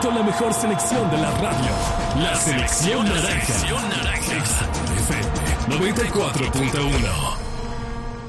con la mejor selección de la radio. La Selección Naranja. Exa FM 94.1.